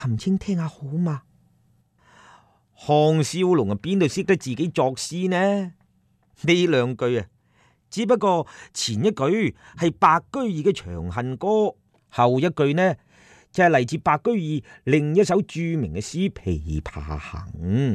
琴清聽下好嘛？ 項少龍啊，邊度識得自己作詩呢？呢兩句啊，只不過前一句係白居易嘅《長恨歌》，後一句呢就係嚟自白居易另一首著名嘅詩《琵琶行》。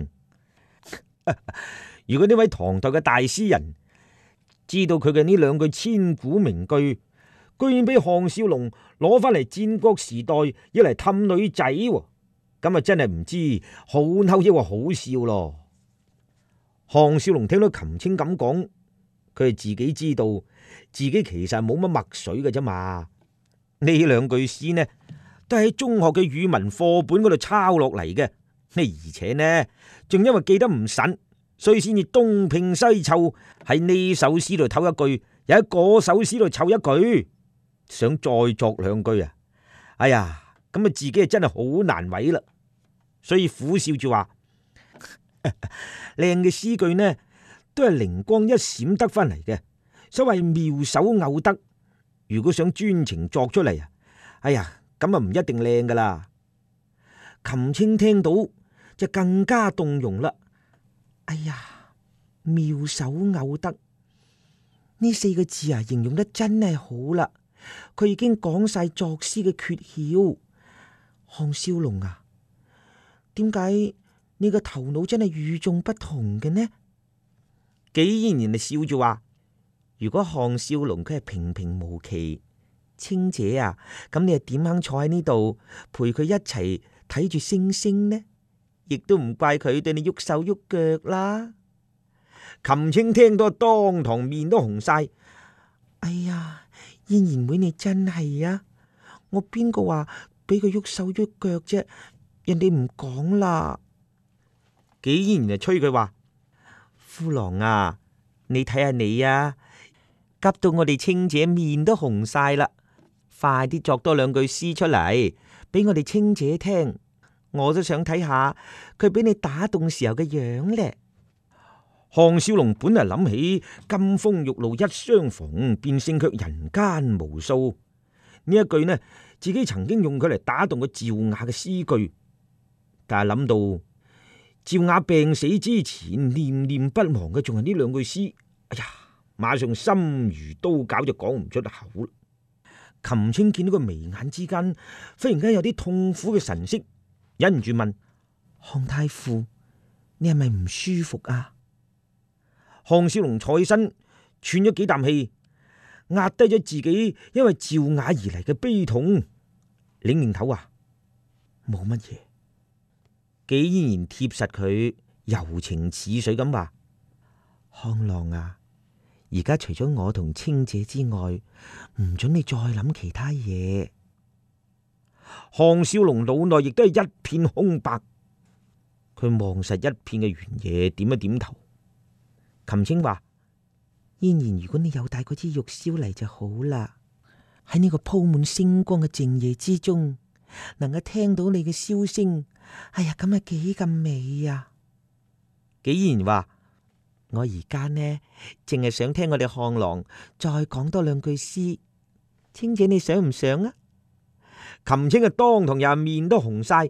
如果呢位唐代嘅大詩人知道佢嘅呢兩句千古名句，居然俾項少龍攞翻嚟戰國時代要嚟氹女仔，咁啊真係唔知好嬲抑或好笑咯。項少龍聽到琴清咁講，佢係自己知道自己其實冇乜墨水嘅啫嘛。呢兩句詩呢都係喺中學嘅語文課本嗰度抄落嚟嘅，而且呢仲因為記得唔實，所以先至東拼西湊喺呢首詩度偷一句，又喺嗰首詩度湊一句，想再作兩句啊！哎呀，咁啊自己係真係好難為啦，所以苦笑住話：靚嘅詩句呢，都係靈光一閃得翻嚟嘅，所謂妙手偶得。如果想專程作出嚟啊，哎呀，咁啊唔一定靚噶啦。琴清聽到就更加動容啦。 哎呀，妙手偶得呢四個字啊，形容得真係好啦。佢已經講晒作詩嘅訣竅。項少龍啊，點解你個頭腦真係與眾不同嘅呢？ 紀嫣然就笑住話： 如果項少龍佢係平平無奇，清姐啊，咁你又點肯坐喺呢度陪佢一齊睇住星星呢？亦都唔怪佢對你喐手喐腳啦。 琴清聽到當堂面都紅晒。 哎呀，嫣然妹你真係啊！我邊個話俾佢喐手喐腳啫？人哋唔講啦。 紀嫣然就催佢話： 夫郎啊，你睇下你啊，急到我哋清姐面都紅晒啦！快啲作多兩句詩出嚟，俾我哋清姐聽。我都想睇下佢俾你打動時候嘅樣咧。 項少龍本嚟諗起金風玉露一相逢，便勝卻人間無數呢一句呢，自己曾經用佢嚟打動個趙雅嘅詩句，但係諗到趙雅病死之前念念不忘嘅仲係呢兩句詩，哎呀，馬上心如刀絞就講唔出口啦。琴清見到佢眉眼之間忽然間有啲痛苦嘅神色，忍唔住問： 項太傅，你係咪唔舒服啊？ 項少龍坐起身，喘咗幾啖氣，壓低咗自己因為趙雅而嚟嘅悲痛，擰擰頭話： 冇乜嘢。 紀嫣然貼實佢，柔情似水咁話： 項郎啊，而家除咗我同清姐之外，唔准你再諗其他嘢。 項少龍腦內亦都係一片空白，佢望實一片嘅原野，點一點頭。琴清話： 嫣然，如果你有帶嗰支玉簫嚟就好啦，喺呢個鋪滿星光嘅靜夜之中，能夠聽到你嘅簫聲，哎呀，咁啊幾咁美啊！ 紀然話： 我而家呢，淨係想聽我哋項郎再講多兩句詩，清姐你想唔想啊？ 琴清嘅當堂又面都紅晒。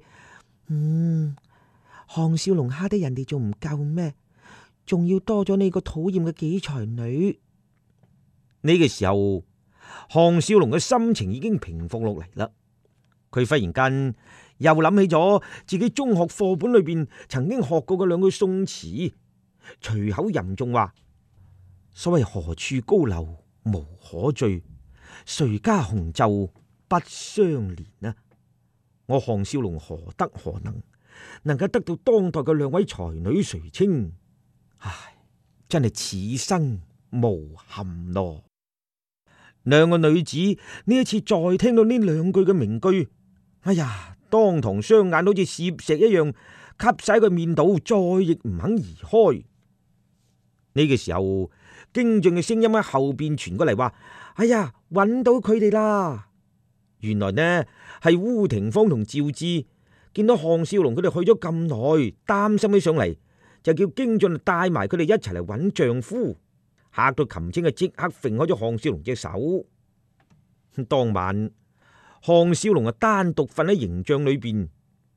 項少龍蝦得人哋仲唔夠咩？仲要多咗你個討厭嘅幾才女。 呢個時候，項少龍嘅心情已經平復落嚟啦。佢忽然間又諗起咗自己中學課本裏邊曾經學過嘅兩句宋詞，隨口吟誦話：所謂何處高樓無可追，誰家紅袖不相連啊！我項少龍何德何能夠得到當代嘅兩位才女垂青？唉，真係此生無憾咯。兩個女子呢一次再聽到呢兩句嘅名句，哎呀，當堂雙眼好似攝石一樣吸晒佢面度，再亦唔肯移開。呢個時候，驚進嘅聲音喺後邊傳過嚟，話：哎呀，揾到佢哋啦！原來呢係烏廷芳同趙志見到項少龍佢哋去咗咁耐，擔心起上嚟，就叫驚進帶埋佢哋一齊嚟揾丈夫，嚇到琴清啊即刻揈開咗項少龍隻手。當晚項少龍啊單獨瞓喺營帳裏邊，